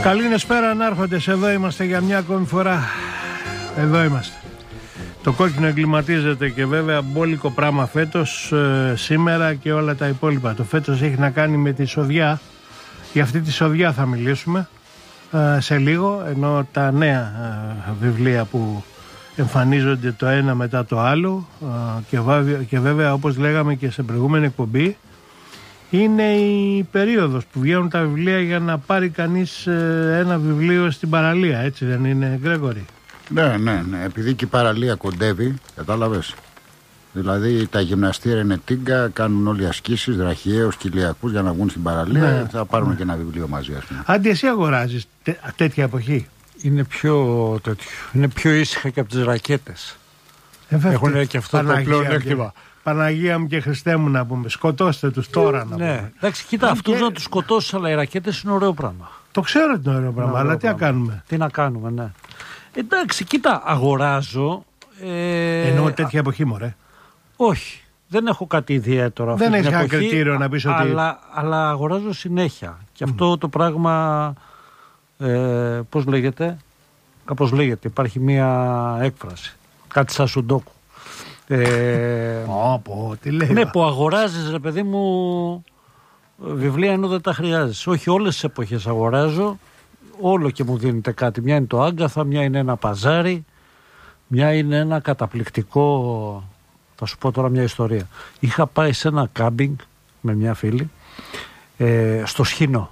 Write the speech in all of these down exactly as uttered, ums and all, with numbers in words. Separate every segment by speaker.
Speaker 1: Καληνεσπέρα ανάρχοντες, εδώ είμαστε για μια ακόμη φορά. Εδώ είμαστε. Το κόκκινο εγκληματίζεται και βέβαια μπόλικο πράγμα φέτος, ε, σήμερα και όλα τα υπόλοιπα. Το φέτος έχει να κάνει με τη σοδιά. Για αυτή τη σοδιά θα μιλήσουμε ε, σε λίγο, ενώ τα νέα ε, βιβλία που εμφανίζονται το ένα μετά το άλλο ε, και, βάβια, και βέβαια όπως λέγαμε και σε προηγούμενη εκπομπή, είναι η περίοδος που βγαίνουν τα βιβλία για να πάρει κανείς ε, ένα βιβλίο στην παραλία, έτσι δεν είναι, Γκρέγορη?
Speaker 2: Ναι, ναι, ναι, επειδή και η παραλία κοντεύει, κατάλαβες. Δηλαδή τα γυμναστήρια είναι τίγκα, κάνουν όλοι ασκήσεις, δραχιαίους, κοιλιακούς για να βγουν στην παραλία. Ναι. Θα πάρουν ναι. και ένα βιβλίο μαζί, ας πούμε.
Speaker 1: Άντι, εσύ αγοράζεις τέ, τέτοια εποχή?
Speaker 3: Είναι πιο, τέτοιο, είναι πιο ήσυχα και από τις ρακέτες.
Speaker 1: Ε,
Speaker 3: έχουν και αυτό Παναγία το πλεονέκτημα.
Speaker 1: Παναγία μου και Χριστέ μου να πούμε, σκοτώστε τους τώρα να
Speaker 3: ναι. πούμε. Εντάξει, κοίτα, αυτούς και... να τους σκοτώσεις, αλλά οι ρακέτες είναι ωραίο πράγμα.
Speaker 1: Το ξέρω ότι είναι ωραίο πράγμα, είναι αλλά τι να κάνουμε.
Speaker 3: Τι να κάνουμε, ναι. Εντάξει, κοίτα, αγοράζω. Ε...
Speaker 1: Εννοώ τέτοια εποχή, μωρέ.
Speaker 3: Όχι, δεν έχω κάτι ιδιαίτερο.
Speaker 1: Δεν έχει ένα κριτήριο να πεις ότι.
Speaker 3: Αλλά, αλλά αγοράζω συνέχεια. Και αυτό mm. το πράγμα. Ε, πώς λέγεται, κάπως λέγεται. Υπάρχει μία έκφραση. Κάτι σαν σουντόκου. Ε,
Speaker 1: oh, πω, τι λέει,
Speaker 3: ναι, που αγοράζεις, ρε παιδί μου, βιβλία ενώ δεν τα χρειάζεσαι. Όχι, όλες τις εποχές αγοράζω. Όλο και μου δίνεται κάτι. Μια είναι το Άγκαθα, μια είναι ένα παζάρι, μια είναι ένα καταπληκτικό. Θα σου πω τώρα μια ιστορία. Είχα πάει σε ένα κάμπινγκ με μια φίλη ε, στο Σχοινό.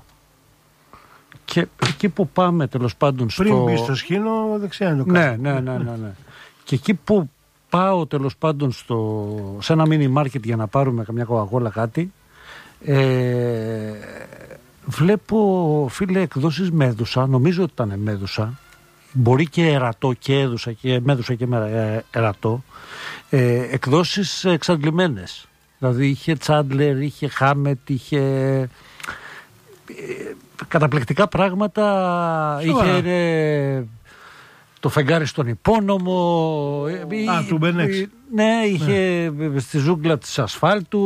Speaker 3: Και εκεί που πάμε τέλος πάντων στο...
Speaker 1: Πριν μπει στο Σχοινό δεξιά είναι το
Speaker 3: κάμπινγκ. Ναι, ναι, ναι, ναι, ναι. Και εκεί που πάω τέλος πάντων στο... σε ένα μίνι μάρκετ για να πάρουμε καμιά κοκακόλα κάτι, ε... βλέπω, φίλε, εκδόσεις Μέδουσα, νομίζω ότι ήταν Μέδουσα, μπορεί και Ερατό και έδουσα και Μέδουσα και Ερατό, ε, εκδόσεις εξαντλημένες. Δηλαδή είχε Τσάντλερ, είχε Χάμετ, είχε ε, καταπληκτικά πράγματα. Σοβαρά. Είχε ε, το φεγγάρι στον υπόνομο.
Speaker 1: Α, του Μπενέξ.
Speaker 3: Ναι, είχε ναι. στη ζούγκλα της ασφάλτου.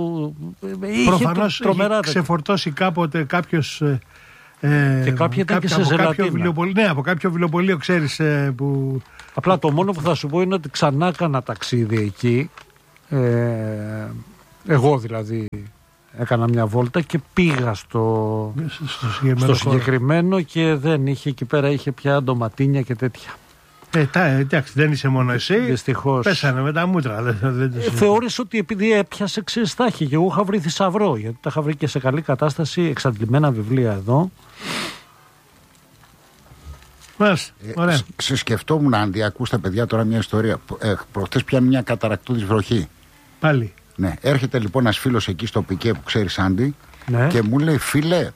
Speaker 1: Προφανώς είχε ξεφορτώσει κάποτε κάποιος. Ε,
Speaker 3: και κάποια ήταν και σε ζελατίνα.
Speaker 1: Ναι, από κάποιο βιβλιοπωλείο, ξέρεις. Ε, που...
Speaker 3: Απλά το μόνο που θα σου πω είναι ότι ξανά έκανα ταξίδι εκεί. Ε, εγώ δηλαδή έκανα μια βόλτα και πήγα στο,
Speaker 1: στο συγκεκριμένο,
Speaker 3: στο συγκεκριμένο και δεν είχε εκεί πέρα, είχε πια ντοματίνια και τέτοια.
Speaker 1: Ε, τα, εντάξει, δεν είσαι μόνο εσύ.
Speaker 3: Δυστυχώς.
Speaker 1: Πέσανε με τα μούτρα. Δεν, δεν
Speaker 3: ε, θεώρησα ότι επειδή έπιασε ξεστάχη και εγώ είχα βρει θησαυρό, γιατί τα είχα βρει και σε καλή κατάσταση, εξαντλημένα βιβλία εδώ.
Speaker 1: Μάλιστα, ωραία.
Speaker 2: Ε, σε σκεφτόμουν, Άντι, ακούς τα παιδιά τώρα μια ιστορία. Ε, προχτές πιάνει μια καταρακτώδης βροχή.
Speaker 1: Πάλι.
Speaker 2: Ναι, έρχεται λοιπόν ένας φίλος εκεί στο Πικέ που ξέρεις, Άντι, ναι. και μου λέει, φίλε,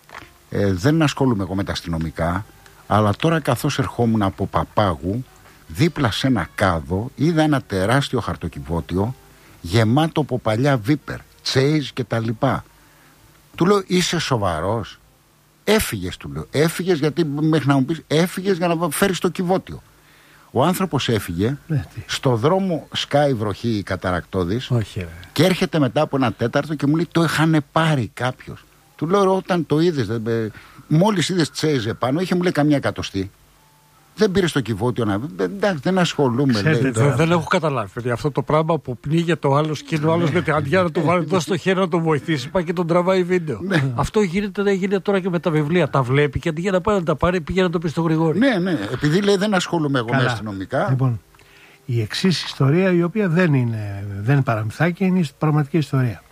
Speaker 2: ε, δεν ασχολούμαι εγώ με τα αστυνομικά, αλλά τώρα καθώς ερχόμουν από Παπάγου, δίπλα σε ένα κάδο, είδα ένα τεράστιο χαρτοκιβώτιο γεμάτο από παλιά Βίπερ, Chase και τα λοιπά. Του λέω, είσαι σοβαρός? Έφυγες, του λέω. Έφυγες γιατί μέχρι να μου πεις, έφυγες για να φέρεις το κυβότιο. Ο άνθρωπος έφυγε, ναι, στο δρόμο σκάει βροχή καταρακτώδης.
Speaker 3: Όχι, ρε.
Speaker 2: Και έρχεται μετά από ένα τέταρτο και μου λέει, το είχαν πάρει κάποιος. Του λέω, όταν το είδες, μόλις είδες Τσέιζ επάνω, είχε, μου λέει, καμιά εκατοστή. Δεν πήρε το κυβότιο να. Εντάξει, δεν ασχολούμαι.
Speaker 3: Ξέρετε, λέει, δεν, δεν έχω καταλάβει. Αυτό το πράγμα που πνίγεται το άλλο και ο άλλο με την αντιά να του βάλει εδώ στο χέρι να τον βοηθήσει, πάει και τον τραβάει βίντεο. Ναι. Αυτό γίνεται, δεν γίνεται τώρα και με τα βιβλία. Τα βλέπει και αντί για να πάει να τα πάρει, πήγε να το πει στο Γρηγόρη.
Speaker 2: Ναι, ναι. Επειδή λέει δεν ασχολούμαι εγώ με αστυνομικά.
Speaker 1: Λοιπόν, η εξής ιστορία, η οποία δεν είναι, δεν είναι παραμυθάκι, είναι η πραγματική ιστορία.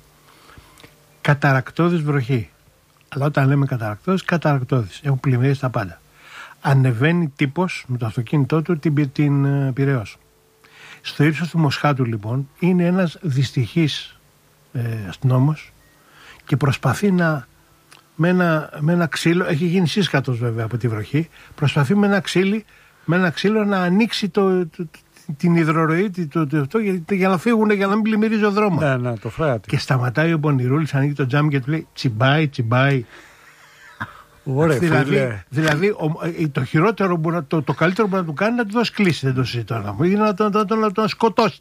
Speaker 1: Καταρακτώδης βροχή. Αλλά όταν λέμε καταρακτώδης, καταρακτώδης. Έχουν πλημμυρίσει τα πάντα. Ανεβαίνει τύπος με το αυτοκίνητό του την, την uh, Πειραιώς. Στο ύψος του Μοσχάτου λοιπόν είναι ένας δυστυχής ε, αστυνόμος και προσπαθεί να με ένα, με ένα ξύλο, έχει γίνει σύσκατος βέβαια από τη βροχή, προσπαθεί με ένα, ξύλι, με ένα ξύλο να ανοίξει το, το, το, την υδροροή το, το, το, για, για να φύγουν, για να μην πλημμυρίζει ο δρόμος.
Speaker 3: Ναι, ναι, το φρέατη.
Speaker 1: Και σταματάει ο Πονηρούλης, ανοίγει το τζάμι και του λέει τσιμπάει, τσιμπάει.
Speaker 3: Ωραία,
Speaker 1: δηλαδή, δηλαδή ο, το χειρότερο, που, το, το καλύτερο που να του κάνει είναι να του δώσει κλίση, δεν το συζητώ. Ή να τον το, το, το, σκοτώσει.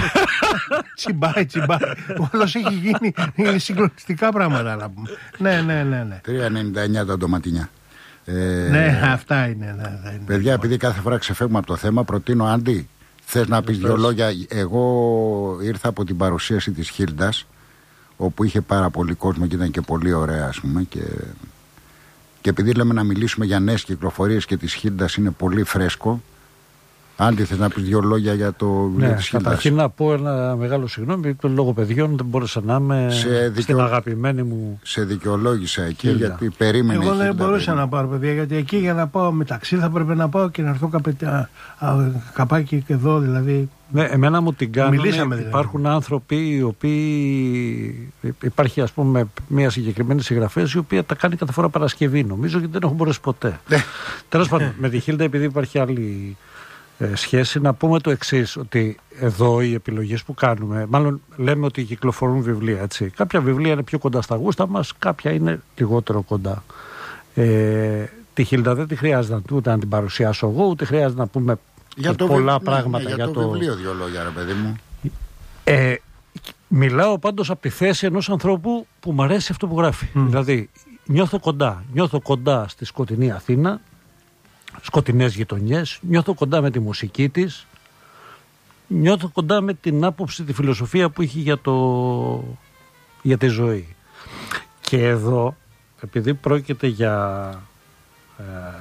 Speaker 1: Τσιμπάει, τσιμπάει. Όλος έχει γίνει συγκλονιστικά πράγματα να πούμε. Ναι, ναι, ναι, ναι.
Speaker 2: τρία ενενήντα εννιά τα ντοματίνια.
Speaker 1: Ε, ναι, αυτά είναι, ναι, είναι.
Speaker 2: Παιδιά, επειδή κάθε φορά ξεφεύγουμε από το θέμα, προτείνω, Άντι, θες να πεις δύο λόγια? Εγώ ήρθα από την παρουσίαση της Χίλντας, όπου είχε πάρα πολύ κόσμο και ήταν και πολύ ωραία, ας πούμε, και, και επειδή λέμε να μιλήσουμε για νέες κυκλοφορίες και της Χίλντας είναι πολύ φρέσκο. Άντι, θες να πεις δύο λόγια για το βιβλίο
Speaker 3: ναι,
Speaker 2: της Χίλντας?
Speaker 3: Καταρχήν να πω ένα μεγάλο συγγνώμη, το λόγω παιδιών δεν μπόρεσα να είμαι δικαιο... στην αγαπημένη μου.
Speaker 2: Σε δικαιολόγησα εκεί,
Speaker 3: Χίλντα.
Speaker 2: γιατί περίμενε.
Speaker 1: Εγώ
Speaker 2: η
Speaker 1: δεν
Speaker 2: Χίλντα,
Speaker 1: μπορούσα
Speaker 2: περίμενε.
Speaker 1: να πάρω, παιδιά, γιατί εκεί για να πάω μεταξύ θα πρέπει να πάω και να έρθω καπε... καπάκι και εδώ, δηλαδή.
Speaker 3: Ναι, εμένα μου την κάνουν.
Speaker 1: Μιλήσαμε, δηλαδή.
Speaker 3: Υπάρχουν άνθρωποι οι οποίοι. Υπάρχει, ας πούμε, μια συγκεκριμένη συγγραφέα η οποία τα κάνει κάθε φορά Παρασκευή, νομίζω, γιατί δεν έχω μπορέσει ποτέ. Τέλος πάντων, με τη Χίλντα, επειδή υπάρχει άλλη ε, σχέση, να πούμε το εξής, ότι εδώ οι επιλογές που κάνουμε, μάλλον λέμε ότι κυκλοφορούν βιβλία, έτσι. Κάποια βιβλία είναι πιο κοντά στα γούστα μας, κάποια είναι λιγότερο κοντά. Ε, τη Χίλντα δεν τη χρειάζεται ούτε να την παρουσιάσω εγώ, ούτε χρειάζεται να πούμε
Speaker 2: για το
Speaker 3: πολλά
Speaker 2: βι...
Speaker 3: πράγματα.
Speaker 2: Ναι, για, για το, το βιβλίο δύο λόγια, ρε παιδί μου.
Speaker 3: Ε, μιλάω πάντως από τη θέση ενός ανθρώπου που μου αρέσει αυτό που γράφει. Mm. Δηλαδή, νιώθω κοντά. Νιώθω κοντά στη σκοτεινή Αθήνα, σκοτεινές γειτονιές, νιώθω κοντά με τη μουσική της, νιώθω κοντά με την άποψη, τη φιλοσοφία που έχει για, το... για τη ζωή. Και εδώ, επειδή πρόκειται για ε,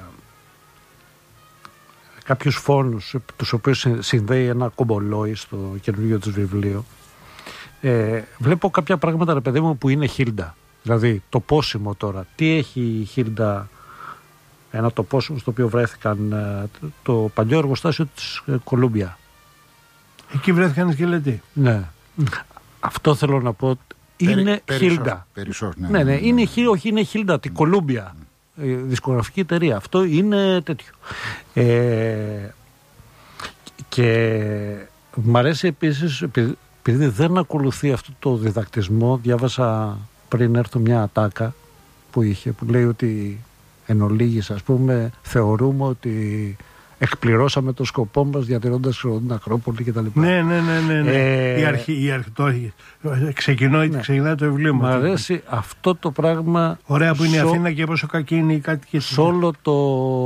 Speaker 3: κάποιους φόνους τους οποίους συνδέει ένα κομπολόι στο καινούργιο της βιβλίο, ε, βλέπω κάποια πράγματα, ρε παιδί μου, που είναι Χίλντα. Δηλαδή το πόσιμο τώρα. Τι έχει η Χίλντα, ένα τοπόσιμο στο οποίο βρέθηκαν ε, το παλιό εργοστάσιο της ε, Κολούμπια.
Speaker 1: Εκεί βρέθηκαν οι σκελετοί.
Speaker 3: Ναι. Mm. Αυτό θέλω να πω. Είναι
Speaker 2: Περι,
Speaker 3: Χίλντα.
Speaker 2: Περισσός, ναι,
Speaker 3: ναι, ναι,
Speaker 2: ναι, ναι,
Speaker 3: είναι,
Speaker 2: ναι.
Speaker 3: όχι, είναι Χίλντα, την Κολούμπια. Mm. Ε, δισκογραφική εταιρεία. Αυτό είναι τέτοιο. Ε, και μ' αρέσει επίσης, επειδή, επειδή δεν ακολουθεί αυτό το διδακτισμό, διάβασα πριν έρθω μια ατάκα που είχε, που λέει ότι εν ολίγης, ας πούμε, θεωρούμε ότι εκπληρώσαμε το σκοπό μας διατηρώντας την Ακρόπολη κτλ.
Speaker 1: Ναι, ναι, ναι, ναι, ναι.
Speaker 3: Ε,
Speaker 1: η αρχή, η αρχή, το, ξεκινώ, ναι. Ξεκινάει το βιβλίο μου.
Speaker 3: Μ' αρέσει αυτό το πράγμα.
Speaker 1: Ωραία που είναι η
Speaker 3: σο...
Speaker 1: Αθήνα και πόσο κακή είναι η κάτοικοι.
Speaker 3: Σε όλο το,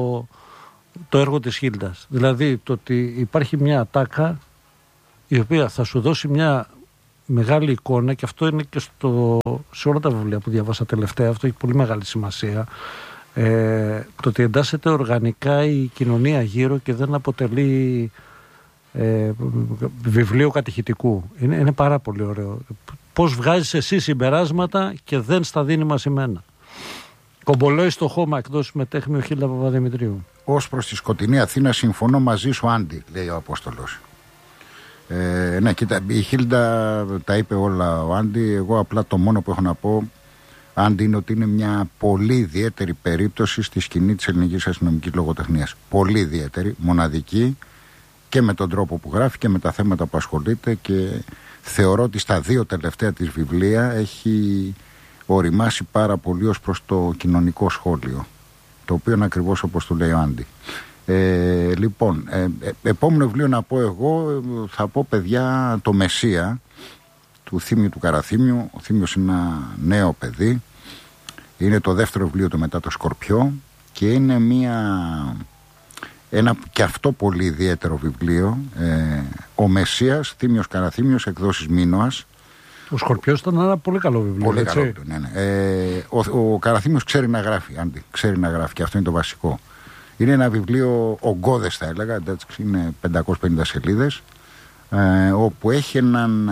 Speaker 3: το έργο της Χίλντας. Δηλαδή το ότι υπάρχει μια ατάκα η οποία θα σου δώσει μια μεγάλη εικόνα, και αυτό είναι και στο, σε όλα τα βιβλία που διαβάσα τελευταία, αυτό έχει πολύ μεγάλη σημασία. Ε, το ότι εντάσσεται οργανικά η κοινωνία γύρω και δεν αποτελεί ε, βιβλίο κατηχητικού. Είναι, είναι πάρα πολύ ωραίο. Πώς βγάζεις εσύ συμπεράσματα και δεν στα δίνει μασημένα. Κομπολόι στο χώμα, εκδόσεις με τέχνη ο Χίλντα Παπαδημητρίου.
Speaker 2: Ως προς τη σκοτεινή Αθήνα συμφωνώ μαζί σου, Άντι, λέει ο Απόστολος. Ε, ναι, κοίτα, η Χίλντα τα είπε όλα ο Άντι. Εγώ απλά το μόνο που έχω να πω, Άντι, είναι ότι είναι μια πολύ ιδιαίτερη περίπτωση στη σκηνή της ελληνικής αστυνομικής λογοτεχνίας. Πολύ ιδιαίτερη, μοναδική, και με τον τρόπο που γράφει και με τα θέματα που ασχολείται, και θεωρώ ότι στα δύο τελευταία της βιβλία έχει οριμάσει πάρα πολύ ως προς το κοινωνικό σχόλιο, το οποίο είναι ακριβώς όπως το λέει ο Άντι. Ε, λοιπόν, ε, ε, επόμενο βιβλίο να πω εγώ, θα πω, παιδιά, το Μεσσία του Θήμιου του Καραθήμιου. Ο Θήμιος είναι ένα νέο παιδί, είναι το δεύτερο βιβλίο του μετά το Σκορπιό, και είναι μια, ένα και αυτό πολύ ιδιαίτερο βιβλίο, ε, ο Μεσσίας, Θήμιος Καραθήμιος, εκδόσεις Μίνωας.
Speaker 3: Ο Σκορπιός ήταν ένα πολύ καλό βιβλίο.
Speaker 2: Πολύ
Speaker 3: έτσι.
Speaker 2: καλό βιβλίο, ναι, ναι. Ε, ο, ο Καραθήμιος ξέρει να γράφει, Άντι, ξέρει να γράφει, και αυτό είναι το βασικό. Είναι ένα βιβλίο ογκώδες, θα έλεγα, εντάξει, είναι πεντακόσιες πενήντα σελίδες, ε, όπου έχει έναν,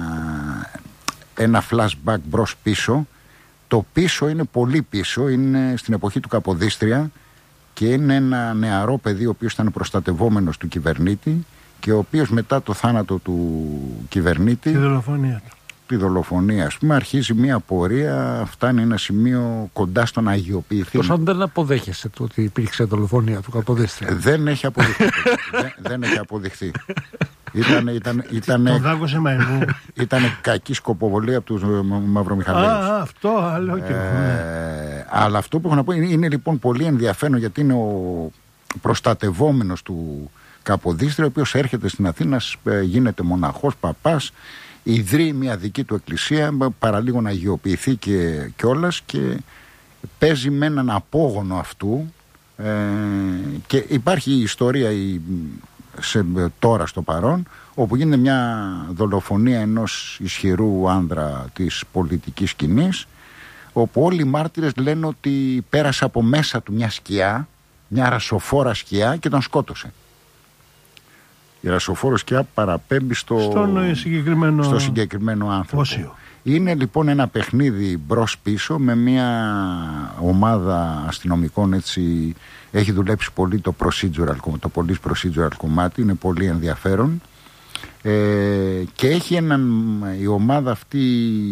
Speaker 2: ένα flashback μπρος πίσω. Το πίσω είναι πολύ πίσω, είναι στην εποχή του Καποδίστρια, και είναι ένα νεαρό παιδί ο οποίος ήταν προστατευόμενος του κυβερνήτη, και ο οποίος μετά το θάνατο του κυβερνήτη,
Speaker 1: τη δολοφονία του,
Speaker 2: τη δολοφονία, ας πούμε, αρχίζει μια πορεία, φτάνει ένα σημείο κοντά στο να αγιοποιηθεί.
Speaker 3: Τόσο αν δεν αποδέχεσαι το ότι υπήρξε δολοφονία του Καποδίστρια.
Speaker 2: Δεν έχει αποδειχθεί. δεν, δεν έχει αποδειχθεί. Ήταν, ήταν, ήταν,
Speaker 1: το δάκωσε μαϊμού.
Speaker 2: Ήταν κακή σκοποβολία από τους μαυρομηχανικούς.
Speaker 1: Α, αυτό άλλο και
Speaker 2: ε, αλλά αυτό που έχω να πω είναι, είναι λοιπόν πολύ ενδιαφέρον, γιατί είναι ο προστατευόμενος του Καποδίστρια, ο οποίος έρχεται στην Αθήνα, γίνεται μοναχός, παπάς, ιδρύει μια δική του εκκλησία, παραλίγο να αγιοποιηθεί και κιόλας, και παίζει με έναν απόγονο αυτού ε, και υπάρχει η ιστορία η, σε, τώρα στο παρόν, όπου γίνεται μια δολοφονία ενός ισχυρού άνδρα της πολιτικής σκηνής, όπου όλοι οι μάρτυρες λένε ότι πέρασε από μέσα του μια σκιά, μια ρασοφόρα σκιά, και τον σκότωσε. Η ρασοφόρο σκιά παραπέμπει στο,
Speaker 1: Στον συγκεκριμένο...
Speaker 2: στο συγκεκριμένο άνθρωπο.
Speaker 1: Όσιο.
Speaker 2: Είναι λοιπόν ένα παιχνίδι μπρος πίσω με μια ομάδα αστυνομικών, έτσι, έχει δουλέψει πολύ το procedural, το police procedural κομμάτι, είναι πολύ ενδιαφέρον, ε, και έχει έναν, η ομάδα αυτή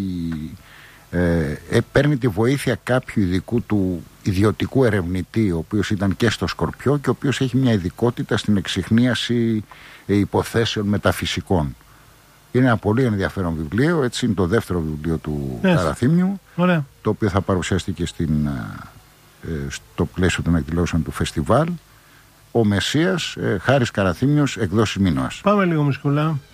Speaker 2: ε, ε, παίρνει τη βοήθεια κάποιου ειδικού του ιδιωτικού ερευνητή, ο οποίος ήταν και στο Σκορπιό και ο οποίος έχει μια ειδικότητα στην εξιχνίαση ε, υποθέσεων μεταφυσικών. Είναι ένα πολύ ενδιαφέρον βιβλίο, έτσι είναι το δεύτερο βιβλίο του yes. Καραθήμιου, Ωραία. το οποίο θα παρουσιαστεί στην, ε, στο πλαίσιο των εκδηλώσεων του φεστιβάλ. Ο Μεσσίας, ε, Χάρης Καραθήμιος, εκδόσεις Μίνωας.
Speaker 1: Πάμε λίγο μουσικούλα.